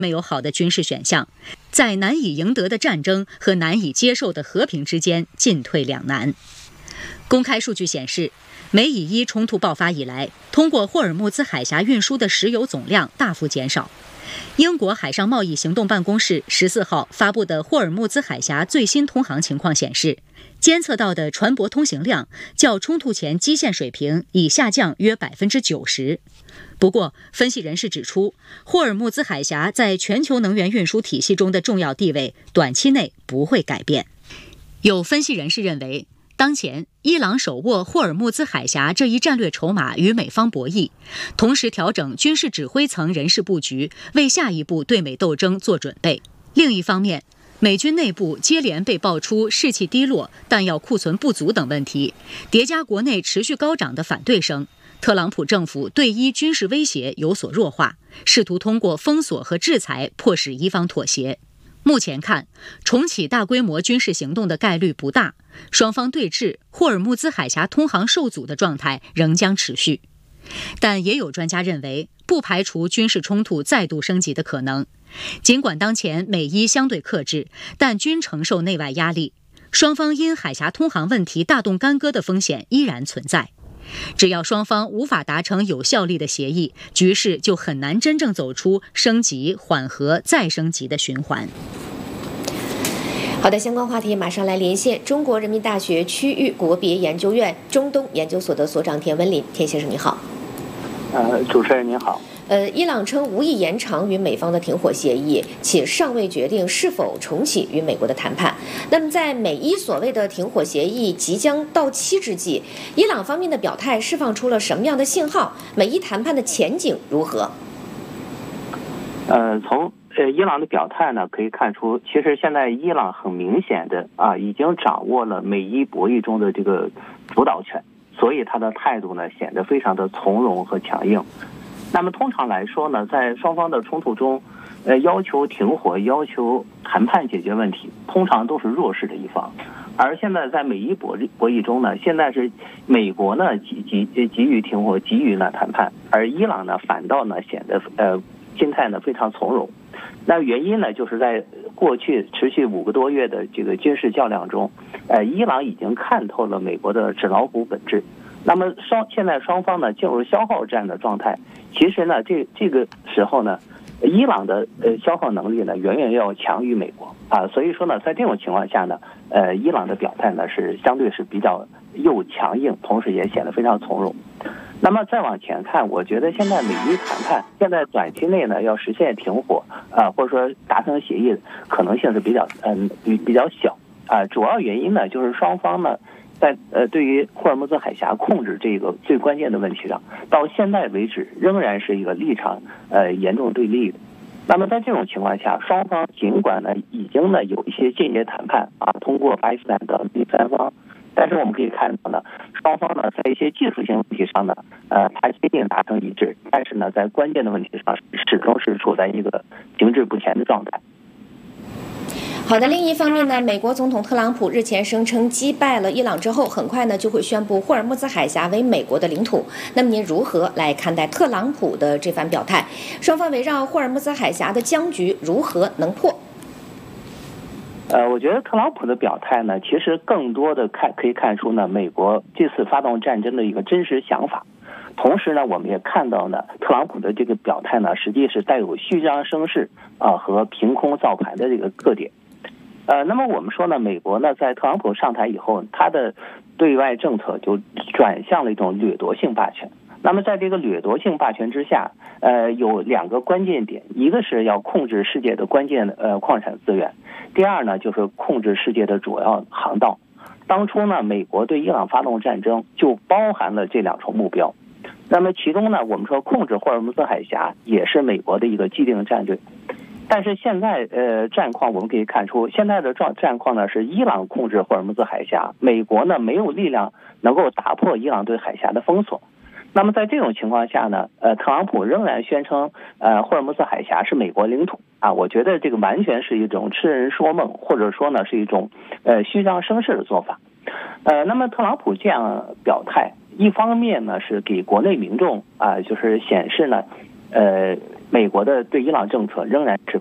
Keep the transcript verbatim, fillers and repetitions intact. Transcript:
没有好的军事选项，在难以赢得的战争和难以接受的和平之间进退两难。公开数据显示，美以伊冲突爆发以来，通过霍尔木兹海峡运输的石油总量大幅减少。英国海上贸易行动办公室十四号发布的霍尔木兹海峡最新通航情况显示，监测到的船舶通行量较冲突前基线水平已下降约百分之九十。不过，分析人士指出，霍尔木兹海峡在全球能源运输体系中的重要地位短期内不会改变。有分析人士认为，当前，伊朗手握霍尔木兹海峡这一战略筹码与美方博弈，同时调整军事指挥层人事布局，为下一步对美斗争做准备。另一方面，美军内部接连被爆出士气低落、弹药库存不足等问题，叠加国内持续高涨的反对声，特朗普政府对伊军事威胁有所弱化，试图通过封锁和制裁迫使伊方妥协。目前看，重启大规模军事行动的概率不大，双方对峙、霍尔木兹海峡通航受阻的状态仍将持续。但也有专家认为，不排除军事冲突再度升级的可能。尽管当前美伊相对克制，但均承受内外压力，双方因海峡通航问题大动干戈的风险依然存在。只要双方无法达成有效力的协议，局势就很难真正走出升级、缓和、再升级的循环。 好的，相关话题马上来连线中国人民大学区域国别研究院中东研究所的所长田文林。田先生你好。 呃，主持人您好。 呃，伊朗称无意延长与美方的停火协议，且尚未决定是否重启与美国的谈判。那么，在美伊所谓的停火协议即将到期之际，伊朗方面的表态释放出了什么样的信号？美伊谈判的前景如何？ 呃，从呃伊朗的表态呢，可以看出，其实现在伊朗很明显的啊，已经掌握了美伊博弈中的这个主导权，所以他的态度呢，显得非常的从容和强硬。那么通常来说呢，在双方的冲突中，呃，要求停火、要求谈判解决问题，通常都是弱势的一方。而现在在美伊博弈博弈中呢，现在是美国呢急急急于停火，急于呢谈判，而伊朗呢反倒呢显得呃心态呢非常从容。那原因呢，就是在过去持续五个多月的这个军事较量中，呃，伊朗已经看透了美国的纸老虎本质。那么双现在双方呢进入消耗战的状态，其实呢这这个时候呢，伊朗的呃消耗能力呢远远要强于美国啊，所以说呢在这种情况下呢，呃伊朗的表态呢是相对是比较又强硬，同时也显得非常从容。那么再往前看，我觉得现在美伊谈判现在短期内呢要实现停火啊，或者说达成协议可能性是比较嗯比比较小啊，主要原因呢就是双方呢。在呃，对于霍尔木兹海峡控制这个最关键的问题上，到现在为止仍然是一个立场呃严重对立的。那么在这种情况下，双方尽管呢已经呢有一些间接谈判啊，通过巴基斯坦等第三方，但是我们可以看到呢，双方呢在一些技术性问题上呢，呃，还不一定达成一致，但是呢，在关键的问题上始终是处在一个停滞不前的状态。 好的，另一方面呢，美国总统特朗普日前声称击败了伊朗之后，很快呢就会宣布霍尔木兹海峡为美国的领土。那么您如何来看待特朗普的这番表态？双方围绕霍尔木兹海峡的僵局如何能破？ 呃，我觉得特朗普的表态呢，其实更多的看可以看出呢，美国这次发动战争的一个真实想法。同时呢，我们也看到呢，特朗普的这个表态呢，实际是带有虚张声势啊和凭空造牌的这个特点。呃，那么我们说呢，美国呢在特朗普上台以后，他的对外政策就转向了一种掠夺性霸权。那么在这个掠夺性霸权之下，呃，有两个关键点，一个是要控制世界的关键呃矿产资源，第二呢就是控制世界的主要航道。当初呢，美国对伊朗发动战争就包含了这两重目标。那么其中呢，我们说控制霍尔木兹海峡也是美国的一个既定战略。但是现在呃战况我们可以看出，现在的状战况呢是伊朗控制霍尔木兹海峡，美国呢没有力量能够打破伊朗对海峡的封锁。那么在这种情况下呢，呃，特朗普仍然宣称呃霍尔木兹海峡是美国领土啊，我觉得这个完全是一种痴人说梦，或者说呢是一种呃虚张声势的做法。呃，那么特朗普这样表态，一方面呢是给国内民众啊、呃，就是显示呢，呃。 美国的对伊朗政策仍然是